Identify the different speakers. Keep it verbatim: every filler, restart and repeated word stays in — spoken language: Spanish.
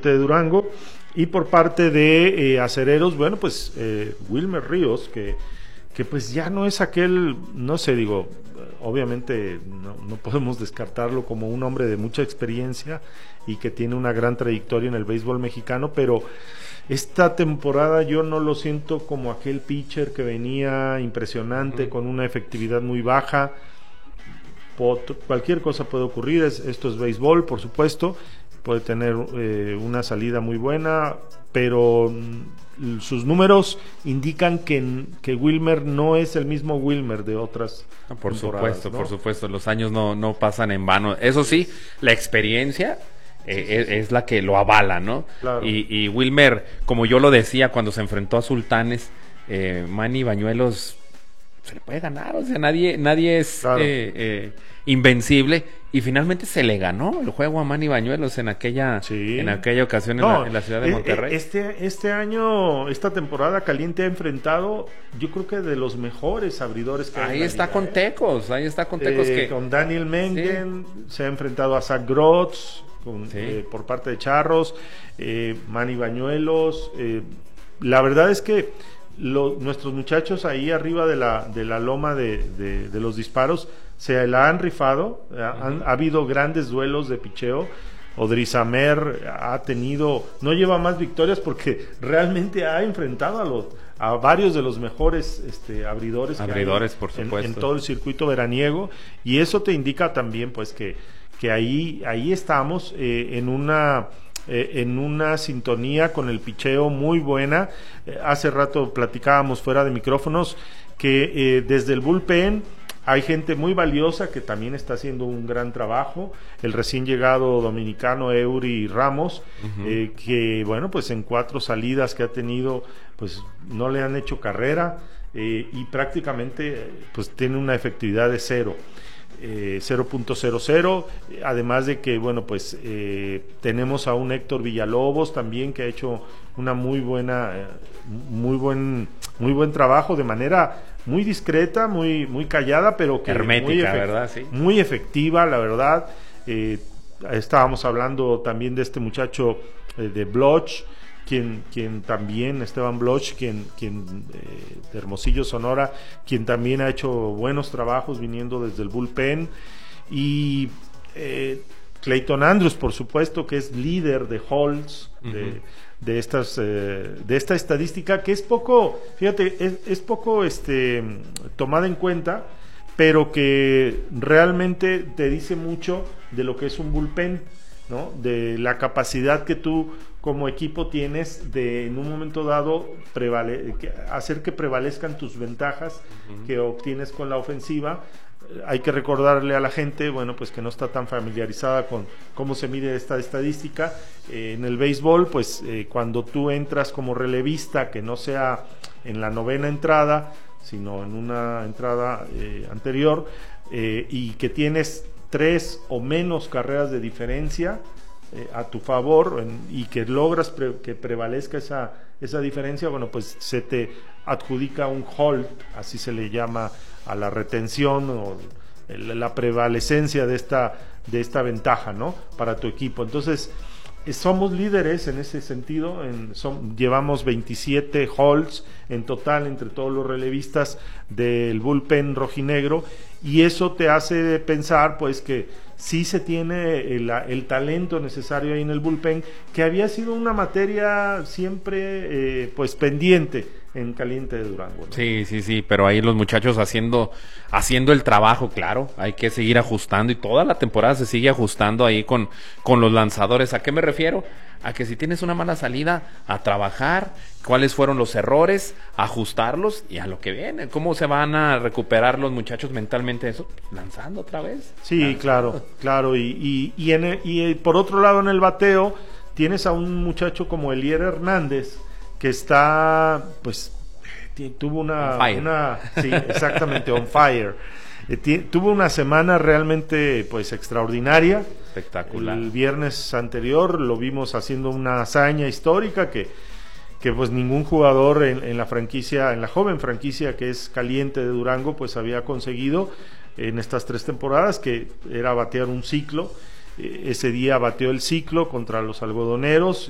Speaker 1: Caliente de Durango. Y por parte de eh, Acereros, bueno, pues eh, Wilmer Ríos, que, que pues ya no es aquel, no sé, digo, obviamente no, no podemos descartarlo como un hombre de mucha experiencia y que tiene una gran trayectoria en el béisbol mexicano, pero esta temporada yo no lo siento como aquel pitcher que venía impresionante, uh-huh. con una efectividad muy baja. Pot- cualquier cosa puede ocurrir, es, esto es béisbol, por supuesto, puede tener eh, una salida muy buena, pero mm, sus números indican que, que Wilmer no es el mismo Wilmer de otras
Speaker 2: no, por supuesto,
Speaker 1: ¿no?
Speaker 2: Por supuesto, los años no, no pasan en vano. Eso sí, la experiencia eh, sí, sí, sí. Es, es la que lo avala, ¿no?
Speaker 1: Claro.
Speaker 2: Y, y Wilmer, como yo lo decía cuando se enfrentó a Sultanes, eh, Manny Bañuelos se le puede ganar, o sea, nadie, nadie es
Speaker 1: claro.
Speaker 2: eh, eh, invencible, y finalmente se le ganó el juego a Manny Bañuelos en aquella,
Speaker 1: sí.
Speaker 2: en aquella ocasión en,
Speaker 1: no,
Speaker 2: la, en la ciudad de Monterrey.
Speaker 1: Este, este año, esta temporada Caliente ha enfrentado, yo creo que de los mejores abridores que hay.
Speaker 2: Ahí está
Speaker 1: liga,
Speaker 2: con
Speaker 1: ¿eh?
Speaker 2: Tecos, ahí está con Tecos
Speaker 1: Eh,
Speaker 2: que
Speaker 1: con Daniel Mengen, sí. se ha enfrentado a Zach Grotz con, sí. eh, por parte de Charros, eh, Manny Bañuelos. Eh, la verdad es que Lo, nuestros muchachos ahí arriba de la, de la loma de, de, de los disparos se la han rifado, uh-huh. han, ha habido grandes duelos de picheo. Odrizamer ha tenido, no lleva más victorias porque realmente ha enfrentado a los a varios de los mejores este, abridores,
Speaker 2: abridores
Speaker 1: que hay
Speaker 2: por supuesto.
Speaker 1: En, en todo el circuito veraniego, y eso te indica también pues que, que ahí, ahí estamos eh, en una Eh, en una sintonía con el picheo muy buena. Eh, hace rato platicábamos fuera de micrófonos que eh, desde el bullpen hay gente muy valiosa que también está haciendo un gran trabajo. El recién llegado dominicano Eury Ramos, uh-huh. eh, que bueno, pues en cuatro salidas que ha tenido, pues no le han hecho carrera, eh, y prácticamente pues tiene una efectividad de cero. Eh, cero punto cero cero, además de que bueno pues eh, tenemos a un Héctor Villalobos también que ha hecho una muy buena eh, muy buen muy buen trabajo de manera muy discreta, muy muy callada, pero que
Speaker 2: hermética,
Speaker 1: muy efect-
Speaker 2: ¿verdad? Sí.
Speaker 1: Muy efectiva, la verdad. Eh, estábamos hablando también de este muchacho eh, de Bloch, Quien, quien también, Esteban Bloch, quien, quien eh, de Hermosillo, Sonora, quien también ha hecho buenos trabajos viniendo desde el bullpen, y eh, Clayton Andrews, por supuesto, que es líder de holds, uh-huh. de, de estas eh, de esta estadística que es poco, fíjate, es, es poco este tomada en cuenta, pero que realmente te dice mucho de lo que es un bullpen, ¿no? De la capacidad que tú como equipo tienes de en un momento dado prevale- que, hacer que prevalezcan tus ventajas uh-huh. que obtienes con la ofensiva. Hay que recordarle a la gente, bueno, pues que no está tan familiarizada con cómo se mide esta estadística. Eh, en el béisbol, pues eh, cuando tú entras como relevista, que no sea en la novena entrada, sino en una entrada eh, anterior, eh, y que tienes tres o menos carreras de diferencia eh, a tu favor, en, y que logras pre- que prevalezca esa, esa diferencia, bueno, pues se te adjudica un hold, así se le llama a la retención o el, la prevalecencia de esta, de esta ventaja, ¿no? Para tu equipo. Entonces, eh, somos líderes en ese sentido, en, son, llevamos veintisiete holds en total entre todos los relevistas del bullpen rojinegro, y eso te hace pensar pues que sí se tiene el, el talento necesario ahí en el bullpen, que había sido una materia siempre eh, pues pendiente en Caliente de Durango, ¿no?
Speaker 2: Sí, sí, sí, pero ahí los muchachos haciendo haciendo el trabajo, claro, hay que seguir ajustando, y toda la temporada se sigue ajustando ahí con, con los lanzadores. ¿A qué me refiero? A que si tienes una mala salida, a trabajar cuáles fueron los errores, ajustarlos, y a lo que viene. ¿Cómo se van a recuperar los muchachos mentalmente de eso? Lanzando otra vez.
Speaker 1: Sí,
Speaker 2: lanzando.
Speaker 1: claro, claro, y, y, y, en el, y por otro lado en el bateo tienes a un muchacho como Elier Hernández, que está, pues, t- tuvo una, una sí, exactamente, on fire. Eh, t- tuvo una semana realmente, pues, extraordinaria.
Speaker 2: Espectacular.
Speaker 1: El viernes anterior lo vimos haciendo una hazaña histórica que, que pues, ningún jugador en, en la franquicia, en la joven franquicia que es Caliente de Durango, pues, había conseguido en estas tres temporadas, que era batear un ciclo. Ese día bateó el ciclo contra los algodoneros